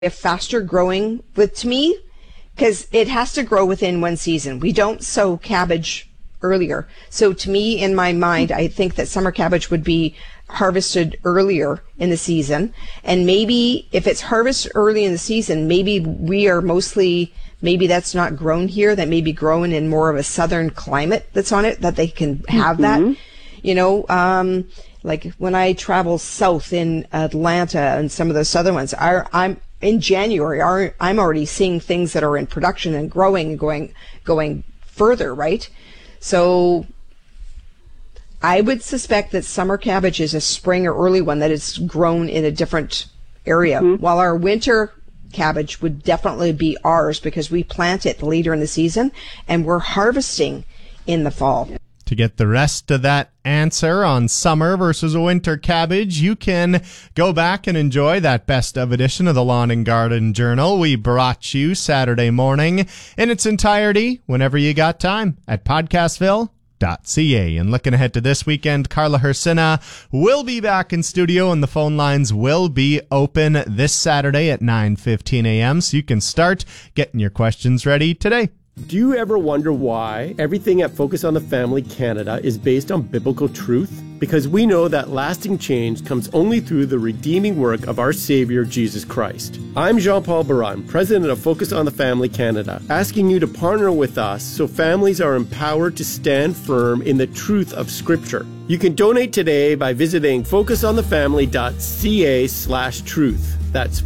a faster growing to me, because it has to grow within one season. We don't sow cabbage earlier. So to me, in my mind, I think that summer cabbage would be harvested earlier in the season. And maybe if it's harvested early in the season, maybe maybe that's not grown here, that may be grown in more of a southern climate that's on it, that they can have that. Like when I travel south in Atlanta and some of those southern ones, I'm in January, I'm already seeing things that are in production and growing and going further, right? So I would suspect that summer cabbage is a spring or early one that is grown in a different area, while our winter cabbage would definitely be ours because we plant it later in the season and we're harvesting in the fall. To get the rest of that answer on summer versus winter cabbage, you can go back and enjoy that best of edition of the Lawn and Garden Journal we brought you Saturday morning in its entirety whenever you got time at podcastville.ca. And looking ahead to this weekend, Carla Hersina will be back in studio and the phone lines will be open this Saturday at 9:15 a.m. so you can start getting your questions ready today. Do you ever wonder why everything at Focus on the Family Canada is based on biblical truth? Because we know that lasting change comes only through the redeeming work of our Savior, Jesus Christ. I'm Jean-Paul Baran, President of Focus on the Family Canada, asking you to partner with us so families are empowered to stand firm in the truth of Scripture. You can donate today by visiting focusonthefamily.ca/truth. That's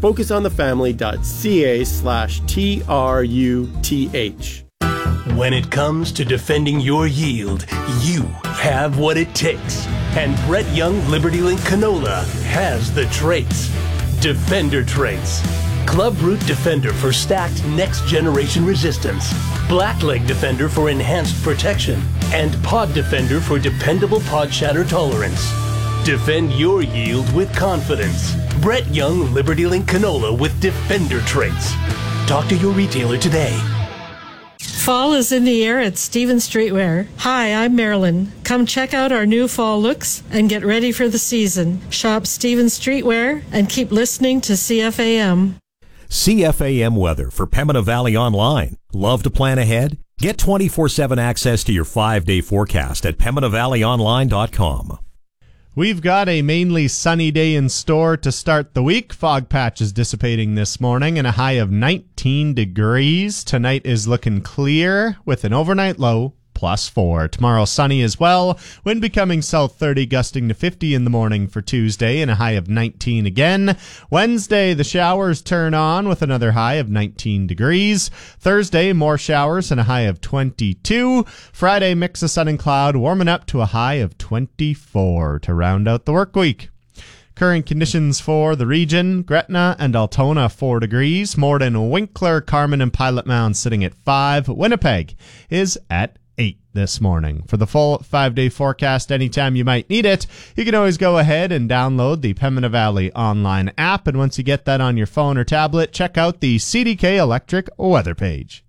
focusonthefamily.ca/TRUTH. When it comes to defending your yield, you have what it takes. And Brett Young LibertyLink Canola has the traits. Defender traits. Club Root Defender for stacked next-generation resistance. Blackleg Defender for enhanced protection. And Pod Defender for dependable pod shatter tolerance. Defend your yield with confidence. Brett Young LibertyLink Canola with Defender traits. Talk to your retailer today. Fall is in the air at Stevens Streetwear. Hi, I'm Marilyn. Come check out our new fall looks and get ready for the season. Shop Stevens Streetwear and keep listening to CFAM. CFAM weather for Pembina Valley Online. Love to plan ahead? Get 24/7 access to your 5-day forecast at PembinaValleyOnline.com. We've got a mainly sunny day in store to start the week. Fog patches dissipating this morning and a high of 19 degrees. Tonight is looking clear with an overnight low +4. Tomorrow sunny as well. Wind becoming south 30, gusting to 50 in the morning for Tuesday and a high of 19 again. Wednesday, the showers turn on with another high of 19 degrees. Thursday, more showers and a high of 22. Friday, mix of sun and cloud, warming up to a high of 24 to round out the work week. Current conditions for the region: Gretna and Altona 4 degrees. Morden, Winkler, Carmen, and Pilot Mound sitting at 5. Winnipeg is at 8 this morning. For the full 5-day forecast anytime you might need it, you can always go ahead and download the Pembina Valley online app. And once you get that on your phone or tablet, check out the CDK Electric weather page.